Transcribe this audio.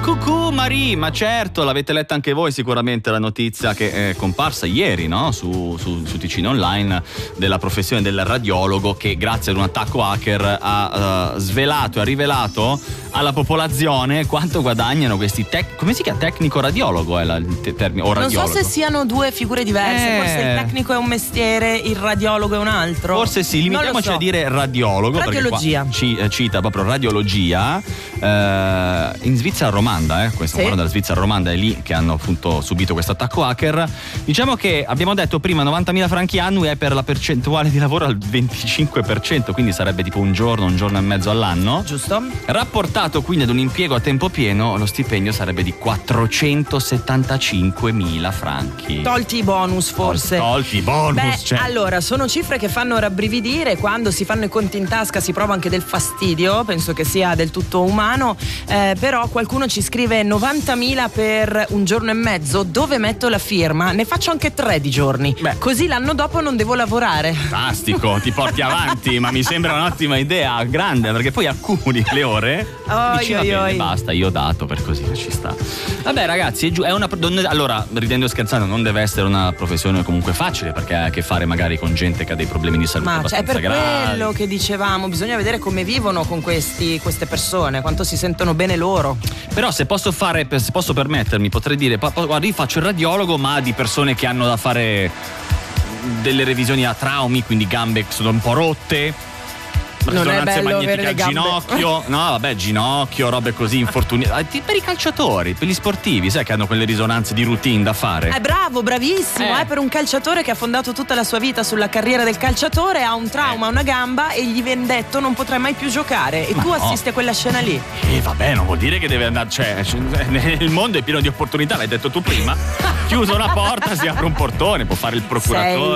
Cucù Marie, ma certo, l'avete letta anche voi sicuramente la notizia che è comparsa ieri, no? Su Ticino Online, della professione del radiologo che grazie ad un attacco hacker ha svelato e ha rivelato alla popolazione quanto guadagnano questi come si chiama? Tecnico radiologo è il termine, o radiologo. Non so se siano due figure diverse, forse il tecnico è un mestiere, il radiologo è un altro. Forse sì, limitiamoci a dire radiologo. Radiologia. Perché qua cita proprio radiologia in Svizzera romanda, questo sì. Della Svizzera romanda è lì che hanno appunto subito questo attacco hacker. Diciamo che abbiamo detto prima 90.000 franchi annui è per la percentuale di lavoro al 25%, quindi sarebbe tipo un giorno e mezzo all'anno. Giusto. Rapportato quindi ad un impiego a tempo pieno, lo stipendio sarebbe di 475.000 franchi. Tolti i bonus forse. Tolti i bonus. Beh, cioè. allora, sono cifre che fanno rabbrividire. Quando si fanno i conti in tasca si prova anche del fastidio, penso che sia del tutto umano, però qualcuno ci scrive 90.000 per un giorno e mezzo, dove metto la firma? Ne faccio anche 3 di giorni. Beh. Così l'anno dopo non devo lavorare. Fantastico, ti porti avanti, ma mi sembra un'ottima idea, grande, perché poi accumuli le ore. Dici, bene, basta, io ho dato, per così che ci sta. Vabbè ragazzi, allora, ridendo e scherzando, non deve essere una professione comunque facile, perché ha a che fare magari con gente che ha dei problemi di salute abbastanza gravi. Ma è per quello che dicevamo, bisogna vedere come vivono con queste persone, quanto si sentono bene loro. Però se posso permettermi, potrei dire, guarda, io faccio il radiologo, ma di persone che hanno da fare delle revisioni a traumi, quindi gambe che sono un po' rotte, non è bello avere le gambe. Ginocchio, no vabbè, ginocchio, robe così, infortuni. Per i calciatori, per gli sportivi, sai che hanno quelle risonanze di routine da fare. Bravo, bravissimo, per un calciatore che ha fondato tutta la sua vita sulla carriera del calciatore, ha un trauma a una gamba e gli viene detto non potrai mai più giocare, e tu assisti a quella scena lì. Vabbè, non vuol dire che deve andare, il mondo è pieno di opportunità, l'hai detto tu prima. Chiusa una porta, si apre un portone, può fare il procuratore.